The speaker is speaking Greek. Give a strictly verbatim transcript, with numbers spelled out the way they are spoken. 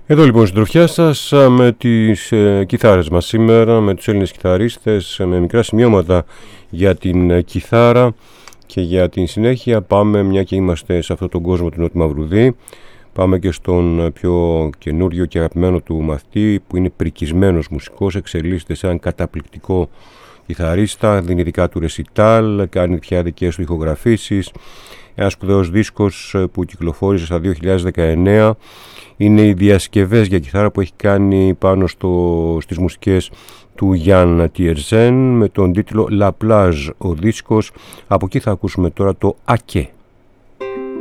Εδώ λοιπόν συντροφιά σας με τις ε, κιθάρες μας σήμερα, με τους Έλληνες κιθαρίστες, με μικρά σημειώματα για την ε, κιθάρα και για την συνέχεια. Πάμε, μια και είμαστε σε αυτόν τον κόσμο του Νότι Μαυρουδή, πάμε και στον πιο καινούριο και αγαπημένο του μαθητή, που είναι πρικισμένος μουσικός, εξελίσσεται σε έναν καταπληκτικό κιθαρίστα, δίνει δικά του ρεσιτάλ, κάνει πια δικές του ηχογραφήσεις. Ένας σπουδαίος δίσκος που κυκλοφόρησε στα δύο χιλιάδες δεκαεννέα είναι οι διασκευές για κιθάρα που έχει κάνει πάνω στο, στις μουσικές του Γιάνν Τιερζέν με τον τίτλο La Plage ο δίσκος. Από εκεί θα ακούσουμε τώρα το «Ακέ».